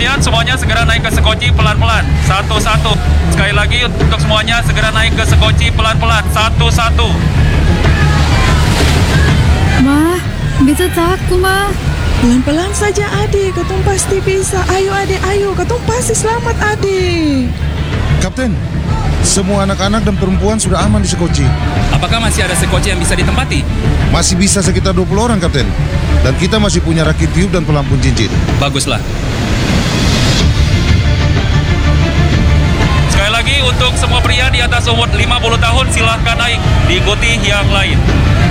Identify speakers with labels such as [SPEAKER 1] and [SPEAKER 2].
[SPEAKER 1] perhatian semuanya segera naik ke sekoci pelan-pelan. Satu-satu. Sekali lagi untuk semuanya segera naik ke sekoci pelan-pelan. Satu-satu.
[SPEAKER 2] Ma, beta takut, Ma.
[SPEAKER 3] Pelan-pelan saja adik, ketung pasti bisa. Ayo adik, ayo, ketung pasti selamat adik.
[SPEAKER 4] Kapten, semua anak-anak dan perempuan sudah aman di sekoci.
[SPEAKER 1] Apakah masih ada sekoci yang bisa ditempati?
[SPEAKER 4] Masih bisa sekitar 20 orang, Kapten. Dan kita masih punya rakit tiup dan pelampung cincin.
[SPEAKER 1] Baguslah. Sekali lagi untuk semua pria di atas umur 50 tahun silahkan naik. Diikuti yang lain.